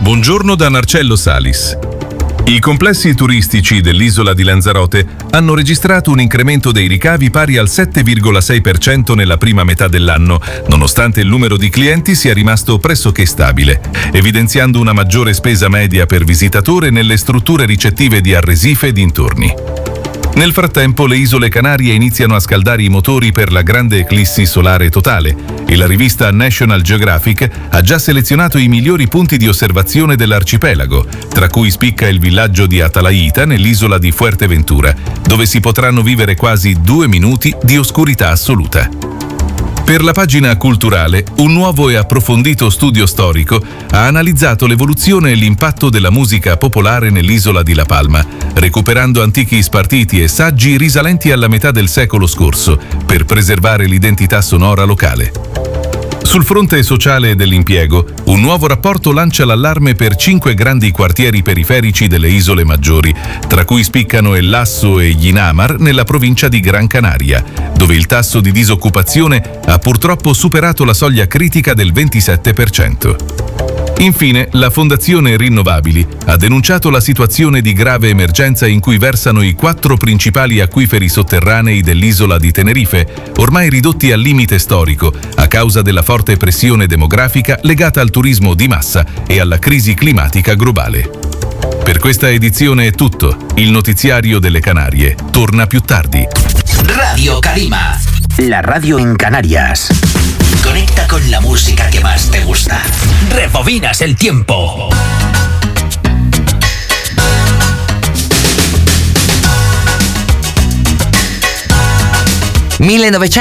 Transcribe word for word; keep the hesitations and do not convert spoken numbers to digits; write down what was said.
Buongiorno da Marcello Salis. I complessi turistici dell'isola di Lanzarote hanno registrato un incremento dei ricavi pari al sette virgola sei per cento nella prima metà dell'anno, nonostante il numero di clienti sia rimasto pressoché stabile, evidenziando una maggiore spesa media per visitatore nelle strutture ricettive di Arresife e dintorni. Nel frattempo le isole Canarie iniziano a scaldare i motori per la grande eclissi solare totale e la rivista National Geographic ha già selezionato i migliori punti di osservazione dell'arcipelago, tra cui spicca il villaggio di Atalaita nell'isola di Fuerteventura, dove si potranno vivere quasi due minuti di oscurità assoluta. Per la pagina culturale, un nuovo e approfondito studio storico ha analizzato l'evoluzione e l'impatto della musica popolare nell'isola di La Palma, recuperando antichi spartiti e saggi risalenti alla metà del secolo scorso, per preservare l'identità sonora locale. Sul fronte sociale dell'impiego, un nuovo rapporto lancia l'allarme per cinque grandi quartieri periferici delle isole maggiori, tra cui spiccano El Lasso e Ginamar nella provincia di Gran Canaria, dove il tasso di disoccupazione ha purtroppo superato la soglia critica del ventisette per cento. Infine, la Fondazione Rinnovabili ha denunciato la situazione di grave emergenza in cui versano i quattro principali acquiferi sotterranei dell'isola di Tenerife, ormai ridotti al limite storico a causa della forte pressione demografica legata al turismo di massa e alla crisi climatica globale. Per questa edizione è tutto. Il notiziario delle Canarie torna più tardi. Radio Calima, la radio en Canarias. Conecta con la música que más te gusta. Rebobinas el tiempo. millenovecento